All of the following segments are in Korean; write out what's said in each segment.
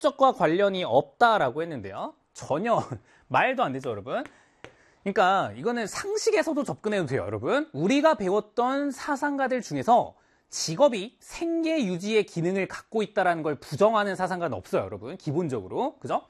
축적과 관련이 없다라고 했는데요. 전혀 말도 안 되죠, 여러분. 그러니까 이거는 상식에서도 접근해도 돼요, 여러분. 우리가 배웠던 사상가들 중에서 직업이 생계 유지의 기능을 갖고 있다는 걸 부정하는 사상가는 없어요, 여러분. 기본적으로. 그죠?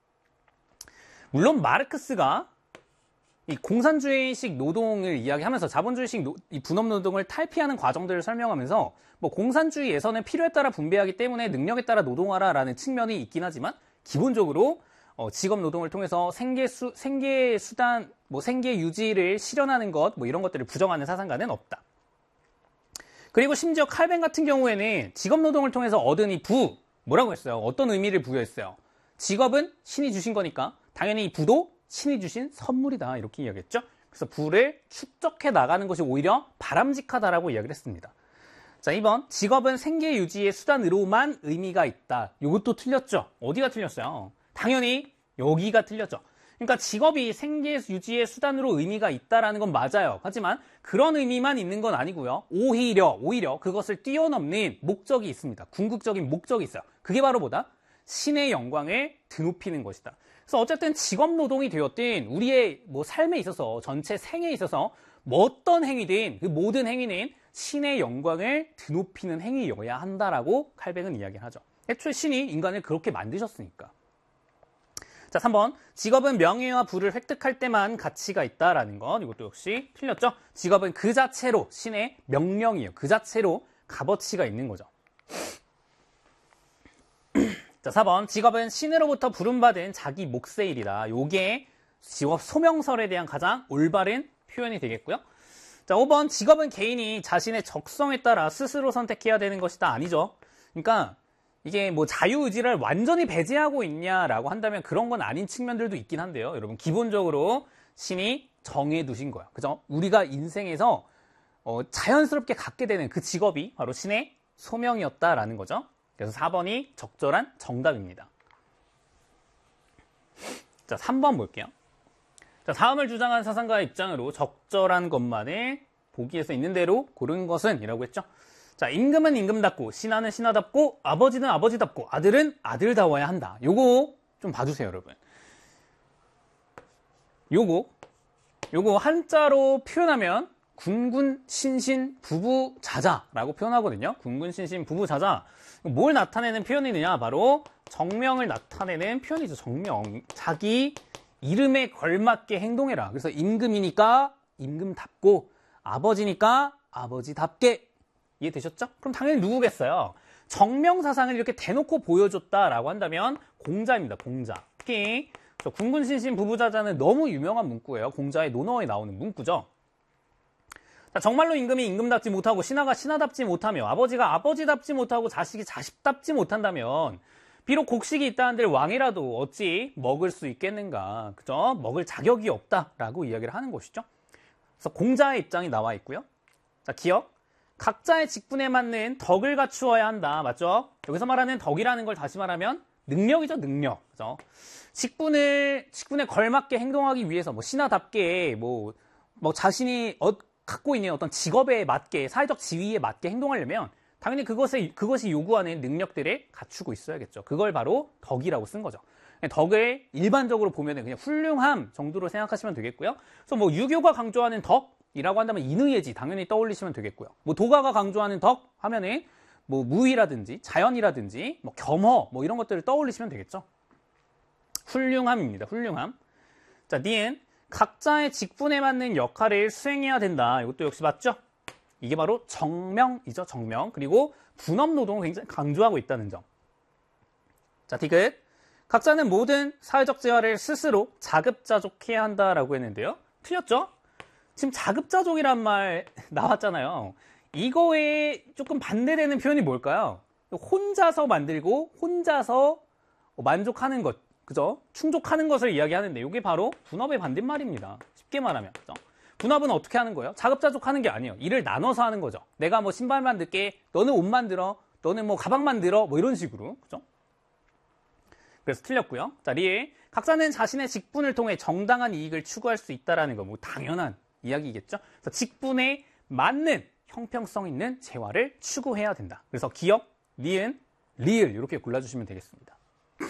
물론 마르크스가 이 공산주의식 노동을 이야기하면서 자본주의식 이 분업노동을 탈피하는 과정들을 설명하면서 뭐 공산주의에서는 필요에 따라 분배하기 때문에 능력에 따라 노동하라라는 측면이 있긴 하지만 기본적으로 직업 노동을 통해서 생계 수단, 뭐 생계 유지를 실현하는 것, 뭐 이런 것들을 부정하는 사상가는 없다. 그리고 심지어 칼벤 같은 경우에는 직업 노동을 통해서 얻은 이 부, 뭐라고 했어요? 어떤 의미를 부여했어요? 직업은 신이 주신 거니까 당연히 이 부도 신이 주신 선물이다, 이렇게 이야기했죠. 그래서 부를 축적해 나가는 것이 오히려 바람직하다라고 이야기를 했습니다. 자, 2번 직업은 생계 유지의 수단으로만 의미가 있다. 이것도 틀렸죠. 어디가 틀렸어요? 당연히 여기가 틀렸죠. 그러니까 직업이 생계 유지의 수단으로 의미가 있다라는 건 맞아요. 하지만 그런 의미만 있는 건 아니고요. 오히려 그것을 뛰어넘는 목적이 있습니다. 궁극적인 목적이 있어요. 그게 바로 뭐다? 신의 영광을 드높이는 것이다. 그래서 어쨌든 직업 노동이 되었든 우리의 뭐 삶에 있어서 전체 생에 있어서 뭐 어떤 행위든 그 모든 행위는 신의 영광을 드높이는 행위여야 한다라고 칼뱅은 이야기를 하죠. 애초에 신이 인간을 그렇게 만드셨으니까. 자, 3번. 직업은 명예와 부를 획득할 때만 가치가 있다라는 것. 이것도 역시 틀렸죠. 직업은 그 자체로 신의 명령이에요. 그 자체로 값어치가 있는 거죠. 자, 4번. 직업은 신으로부터 부름받은 자기 몫의 일이다. 요게 직업 소명설에 대한 가장 올바른 표현이 되겠고요. 자, 5번. 직업은 개인이 자신의 적성에 따라 스스로 선택해야 되는 것이다. 아니죠. 그러니까 이게 뭐 자유의지를 완전히 배제하고 있냐라고 한다면 그런 건 아닌 측면들도 있긴 한데요. 여러분, 기본적으로 신이 정해두신 거야. 그죠? 우리가 인생에서 자연스럽게 갖게 되는 그 직업이 바로 신의 소명이었다라는 거죠. 그래서 4번이 적절한 정답입니다. 자, 3번 볼게요. 자, 다음을 주장한 사상가의 입장으로 적절한 것만을 보기에서 있는 대로 고른 것은 이라고 했죠. 자, 임금은 임금답고 신하는 신하답고 아버지는 아버지답고 아들은 아들다워야 한다. 요거 좀 봐주세요, 여러분. 요거 한자로 표현하면 군군신신 부부자자라고 표현하거든요. 군군신신 부부자자. 뭘 나타내는 표현이느냐? 바로 정명을 나타내는 표현이죠. 정명. 자기 이름에 걸맞게 행동해라. 그래서 임금이니까 임금답고 아버지니까 아버지답게. 이해되셨죠? 그럼 당연히 누구겠어요? 정명사상을 이렇게 대놓고 보여줬다라고 한다면 공자입니다. 공자. 특히 군군신신 부부자자는 너무 유명한 문구예요. 공자의 논어에 나오는 문구죠. 자, 정말로 임금이 임금답지 못하고 신하가 신하답지 못하며 아버지가 아버지답지 못하고 자식이 자식답지 못한다면 비록 곡식이 있다는들 왕이라도 어찌 먹을 수 있겠는가. 그죠? 먹을 자격이 없다라고 이야기를 하는 것이죠. 그래서 공자의 입장이 나와 있고요. 자, 기억. 각자의 직분에 맞는 덕을 갖추어야 한다. 맞죠? 여기서 말하는 덕이라는 걸 다시 말하면 능력이죠, 능력. 그죠? 직분에 걸맞게 행동하기 위해서 뭐 신하답게 뭐 자신이 갖고 있는 어떤 직업에 맞게 사회적 지위에 맞게 행동하려면 당연히 그것이 요구하는 능력들을 갖추고 있어야겠죠. 그걸 바로 덕이라고 쓴 거죠. 덕을 일반적으로 보면은 그냥 훌륭함 정도로 생각하시면 되겠고요. 그래서 뭐 유교가 강조하는 덕이라고 한다면 인의예지 당연히 떠올리시면 되겠고요. 뭐 도가가 강조하는 덕 하면은 뭐 무의라든지 자연이라든지 뭐 겸허 뭐 이런 것들을 떠올리시면 되겠죠. 훌륭함입니다. 훌륭함. 자, 니은 각자의 직분에 맞는 역할을 수행해야 된다. 이것도 역시 맞죠? 이게 바로 정명이죠. 정명. 그리고 분업노동을 굉장히 강조하고 있다는 점. 자, 디귿. 각자는 모든 사회적 재화를 스스로 자급자족해야 한다라고 했는데요. 틀렸죠? 지금 자급자족이란 말 나왔잖아요. 이거에 조금 반대되는 표현이 뭘까요? 혼자서 만들고 혼자서 만족하는 것. 그죠? 충족하는 것을 이야기하는데 이게 바로 분업의 반대말입니다. 쉽게 말하면. 그죠? 분업은 어떻게 하는 거예요? 자급자족하는 게 아니에요. 일을 나눠서 하는 거죠. 내가 뭐 신발 만들게, 너는 옷 만들어, 너는 뭐 가방 만들어, 뭐 이런 식으로. 그죠? 그래서 틀렸고요. 자, 리에. 각자는 자신의 직분을 통해 정당한 이익을 추구할 수 있다라는 거, 뭐 당연한 이야기겠죠. 그래서 직분에 맞는 형평성 있는 재화를 추구해야 된다. 그래서 기억, 니은, 리을 이렇게 골라주시면 되겠습니다.